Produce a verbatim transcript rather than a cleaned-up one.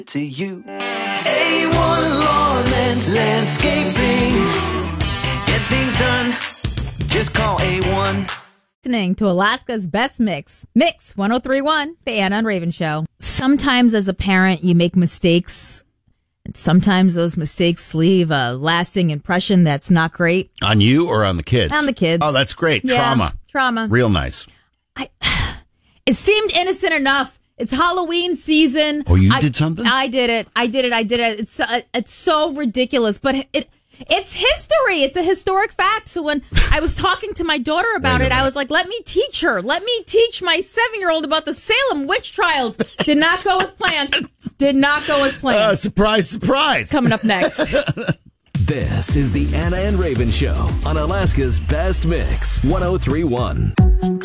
To you. A one Lawn and Landscaping. Get things done. Just call A one. Listening to Alaska's Best Mix. Mix one oh three point one, the Anna and Raven Show. Sometimes as a parent, you make mistakes. And sometimes those mistakes leave a lasting impression that's not great. On you or on the kids? On the kids. Oh, that's great. Yeah, trauma. Trauma. Real nice. I, it seemed innocent enough. It's Halloween season. Oh, you I, did something? I did it. I did it. I did it. It's uh, it's so ridiculous, but it it's history. It's a historic fact. So when I was talking to my daughter about it, I was like, "Let me teach her. Let me teach my seven-year-old about the Salem witch trials." Did not go as planned. Did not go as planned. Uh, surprise, surprise. Coming up next. This is the Anna and Raven Show on Alaska's Best Mix one oh three point one.